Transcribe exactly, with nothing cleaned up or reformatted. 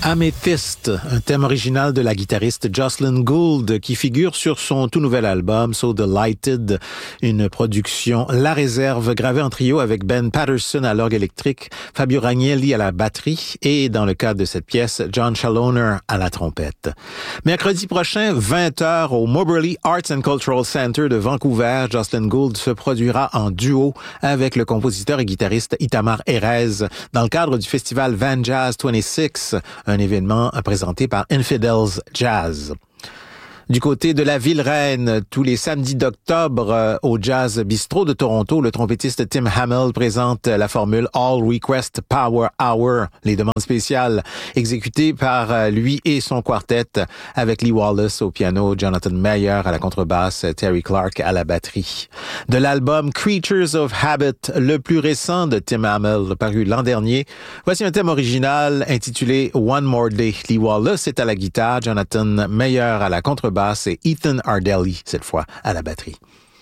Amethyst, un thème original de la guitariste Jocelyn Gould qui figure sur son tout nouvel album So Delighted, une production La Réserve gravée en trio avec Ben Patterson à l'orgue électrique, Fabio Ragnelli à la batterie et dans le cadre de cette pièce, John Chaloner à la trompette. Mercredi prochain, vingt heures au Moberly Arts and Cultural Center de Vancouver, Jocelyn Gould se produira en duo avec le compositeur et guitariste Itamar Erez dans le cadre du festival Van Jazz vingt-six, un événement présenté par Infidels Jazz. Du côté de la Ville-Reine, tous les samedis d'octobre, euh, au Jazz Bistro de Toronto, le trompettiste Tim Hamill présente la formule All Request Power Hour, les demandes spéciales exécutées par euh, lui et son quartet, avec Lee Wallace au piano, Jonathan Mayer à la contrebasse, Terry Clark à la batterie. De l'album Creatures of Habit, le plus récent de Tim Hamill, paru l'an dernier, voici un thème original intitulé One More Day. Lee Wallace est à la guitare, Jonathan Mayer à la contrebasse, et Ethan Ardelli, cette fois, à la batterie.